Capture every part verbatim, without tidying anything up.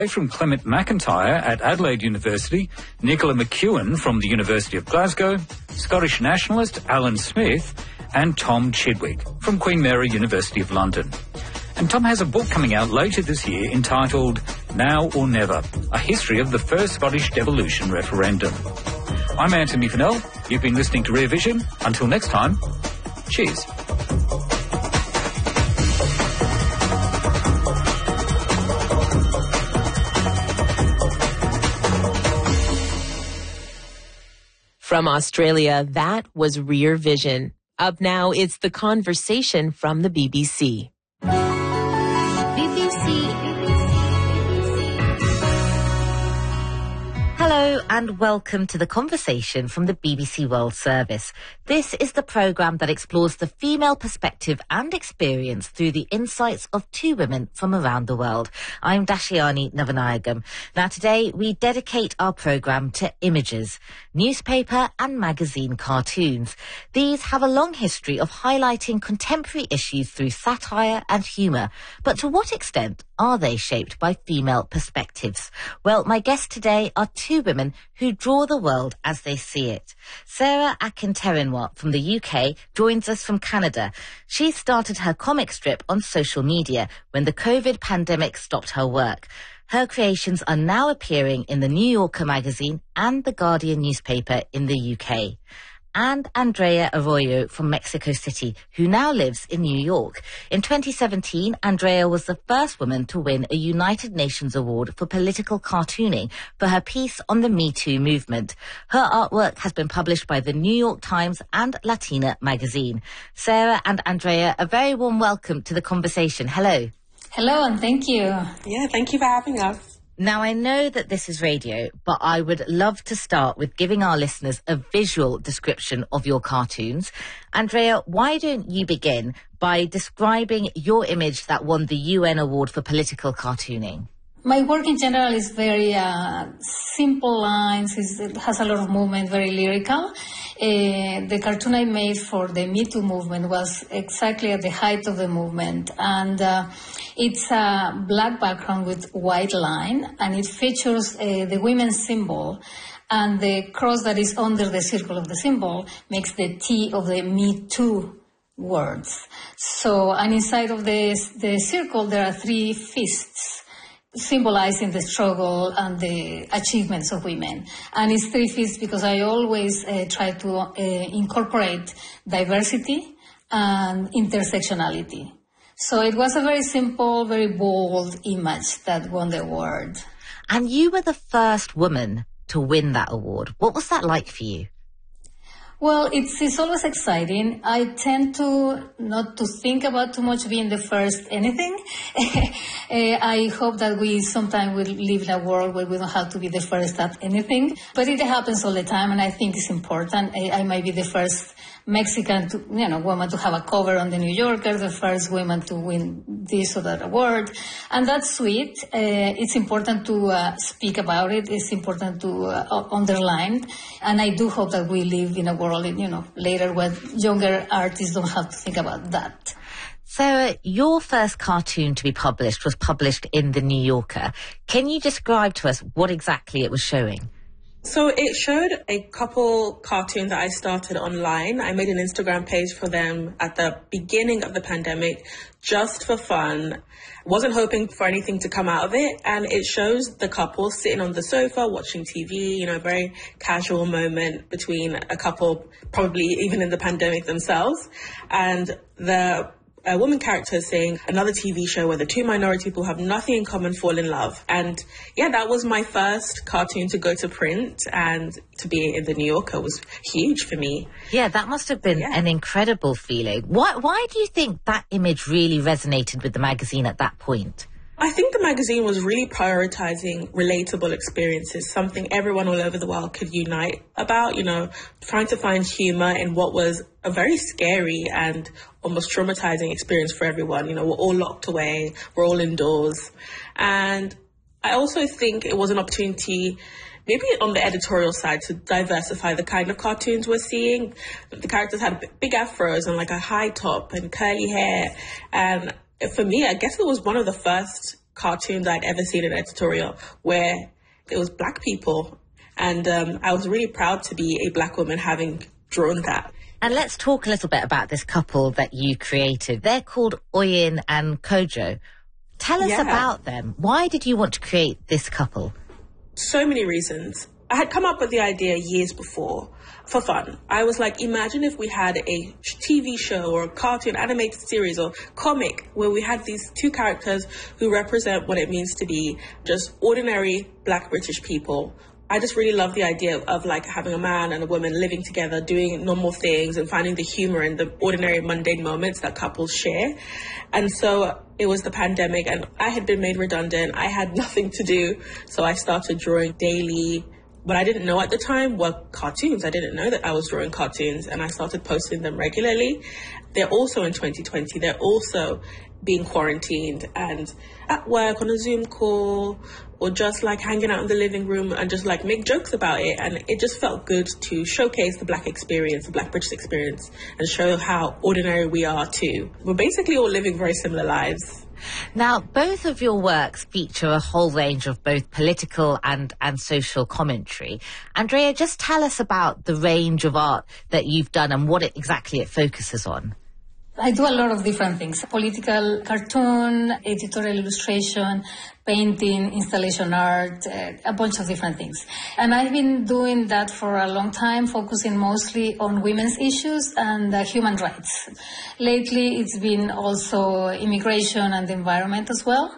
From Clement McIntyre at Adelaide University, Nicola McEwen from the University of Glasgow, Scottish nationalist Alan Smith, and Tom Chidwick from Queen Mary University of London. And Tom has a book coming out later this year entitled Now or Never, A History of the First Scottish Devolution Referendum. I'm Anthony Fennell. You've been listening to Rear Vision. Until next time, cheers. From Australia, that was Rear Vision. Up now, it's The Conversation from the B B C. B B C, B B C, B B C. Hello and welcome to The Conversation from the B B C World Service. This is the programme that explores the female perspective and experience through the insights of two women from around the world. I'm Dashiani Navanayagam. Now today we dedicate our programme to images, newspaper and magazine cartoons. These have a long history of highlighting contemporary issues through satire and humour. But to what extent are they shaped by female perspectives? Well, my guests today are two women who draw the world as they see it. Sarah Akinterenwa from the U K joins us from Canada. She started her comic strip on social media when the COVID pandemic stopped her work. Her creations are now appearing in the New Yorker magazine and the Guardian newspaper in the U K. And Andrea Arroyo from Mexico City, who now lives in New York. In twenty seventeen, Andrea was the first woman to win a United Nations Award for political cartooning for her piece on the Me Too movement. Her artwork has been published by the New York Times and Latina magazine. Sarah and Andrea, a very warm welcome to The Conversation. Hello. Hello, and thank you. Yeah, thank you for having us. Now, I know that this is radio, but I would love to start with giving our listeners a visual description of your cartoons. Andrea, why don't you begin by describing your image that won the U N Award for Political Cartooning? My work in general is very uh, simple lines, it's, it has a lot of movement, very lyrical. Uh, the cartoon I made for the Me Too movement was exactly at the height of the movement. And uh, it's a black background with white line, and it features uh, the women's symbol. And the cross that is under the circle of the symbol makes the T of the Me Too words. So, and inside of the, the circle, there are three fists, symbolizing the struggle and the achievements of women. And it's three fists because I always uh, try to uh, incorporate diversity and intersectionality. So it was a very simple, very bold image that won the award. And you were the first woman to win that award. What was that like for you? Well, it's, it's always exciting. I tend to not to think about too much being the first anything. I hope that we sometime will live in a world where we don't have to be the first at anything. But it happens all the time, and I think it's important. I, I might be the first Mexican to, you know, woman to have a cover on the New Yorker, the first woman to win this or that award. And that's sweet. Uh, it's important to uh, speak about it. It's important to uh, underline. And I do hope that we live in a world, you know, later where younger artists don't have to think about that. Sarah, your first cartoon to be published was published in the New Yorker. Can you describe to us what exactly it was showing? So it showed a couple cartoons that I started online. I made an Instagram page for them at the beginning of the pandemic, just for fun. Wasn't hoping for anything to come out of it. And it shows the couple sitting on the sofa watching T V, you know, a very casual moment between a couple, probably even in the pandemic themselves. And the a woman character saying another T V show where the two minority people have nothing in common fall in love. And yeah, that was my first cartoon to go to print, and to be in the New Yorker was huge for me. Yeah, that must have been yeah. an incredible feeling. Why, why do you think that image really resonated with the magazine at that point? I think the magazine was really prioritizing relatable experiences, something everyone all over the world could unite about, you know, trying to find humor in what was a very scary and almost traumatizing experience for everyone. You know, we're all locked away, we're all indoors. And I also think it was an opportunity, maybe on the editorial side, to diversify the kind of cartoons we're seeing. The characters had big afros and like a high top and curly hair. And for me, I guess it was one of the first cartoons I'd ever seen in an editorial where it was black people. And um, I was really proud to be a black woman having drawn that. And let's talk a little bit about this couple that you created. They're called Oyin and Kojo. Tell us yeah. about them. Why did you want to create this couple? So many reasons. I had come up with the idea years before for fun. I was like, imagine if we had a T V show or a cartoon, animated series or comic where we had these two characters who represent what it means to be just ordinary black British people. I just really love the idea of like having a man and a woman living together, doing normal things and finding the humor in the ordinary mundane moments that couples share. And so it was the pandemic and I had been made redundant. I had nothing to do. So I started drawing daily. What I didn't know at the time were cartoons. I didn't know that I was drawing cartoons and I started posting them regularly. They're also in twenty twenty. They're also being quarantined and at work on a Zoom call or just like hanging out in the living room and just like make jokes about it. And it just felt good to showcase the black experience, the black British experience, and show how ordinary we are too. We're basically all living very similar lives. Now, both of your works feature a whole range of both political and, and social commentary. Andrea, just tell us about the range of art that you've done and what it, exactly it focuses on. I do a lot of different things. Political cartoon, editorial illustration, painting, installation art, uh, a bunch of different things. And I've been doing that for a long time, focusing mostly on women's issues and uh, human rights. Lately, it's been also immigration and the environment as well.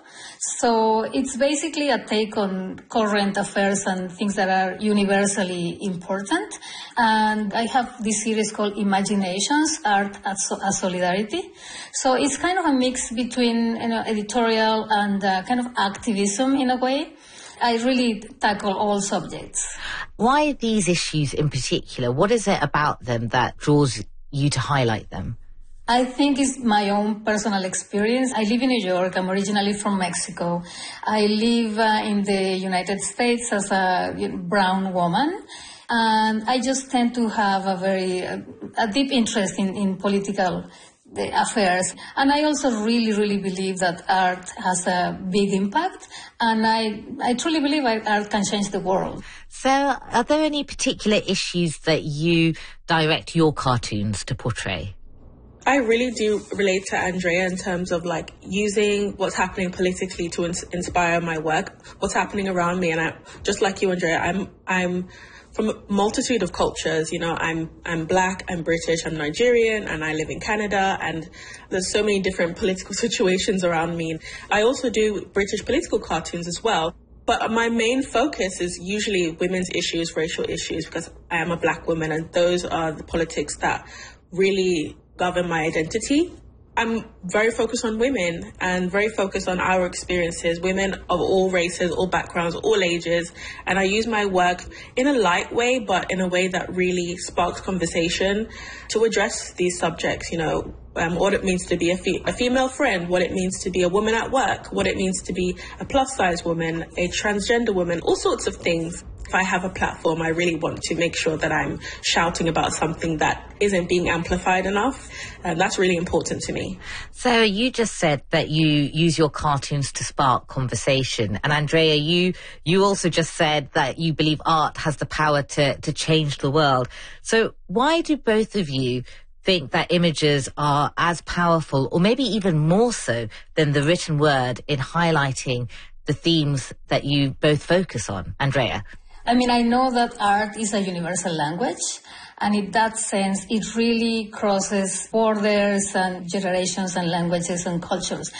So it's basically a take on current affairs and things that are universally important. And I have this series called Imaginations, Art as, as Solidarity. So it's kind of a mix between, you know, editorial and uh, kind of activism in a way. I really tackle all subjects. Why these issues in particular? What is it about them that draws you to highlight them? I think it's my own personal experience. I live in New York. I'm originally from Mexico. I live uh, in the United States as a you know, brown woman. And I just tend to have a very, uh, a deep interest in, in political affairs. And I also really, really believe that art has a big impact. And I, I truly believe art can change the world. So are there any particular issues that you direct your cartoons to portray? I really do relate to Andrea in terms of like using what's happening politically to ins- inspire my work, what's happening around me. And I, just like you, Andrea, I'm, I'm from a multitude of cultures. You know, I'm, I'm black, I'm British, I'm Nigerian, and I live in Canada. And there's so many different political situations around me. I also do British political cartoons as well. But my main focus is usually women's issues, racial issues, because I am a black woman and those are the politics that really govern my identity. I'm very focused on women and very focused on our experiences, women of all races, all backgrounds, all ages. And I use my work in a light way, but in a way that really sparks conversation to address these subjects, you know, um, what it means to be a, fe- a female friend, what it means to be a woman at work, what it means to be a plus size woman, a transgender woman, all sorts of things. If I have a platform, I really want to make sure that I'm shouting about something that isn't being amplified enough. And that's really important to me. So you just said that you use your cartoons to spark conversation. And Andrea, you you also just said that you believe art has the power to, to change the world. So why do both of you think that images are as powerful, or maybe even more so, than the written word in highlighting the themes that you both focus on? Andrea? I mean, I know that art is a universal language, and in that sense, it really crosses borders and generations and languages and cultures.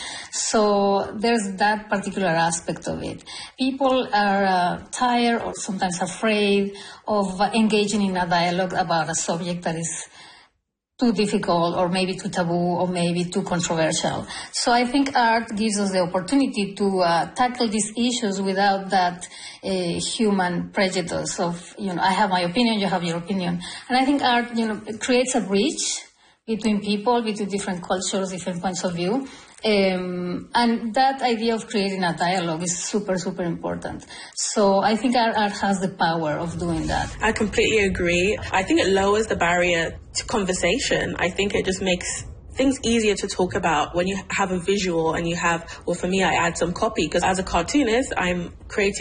So there's that particular aspect of it. People are uh, tired or sometimes afraid of uh, engaging in a dialogue about a subject that is too difficult or maybe too taboo or maybe too controversial. So I think art gives us the opportunity to uh, tackle these issues without that uh, human prejudice of, you know, I have my opinion, you have your opinion. And I think art, you know, creates a bridge between people, between different cultures, different points of view. Um, and that idea of creating a dialogue is super, super important. So I think art, art has the power of doing that. I completely agree. I think it lowers the barrier to conversation. I think it just makes things easier to talk about when you have a visual and you have, well, for me, I add some copy because as a cartoonist, I'm creating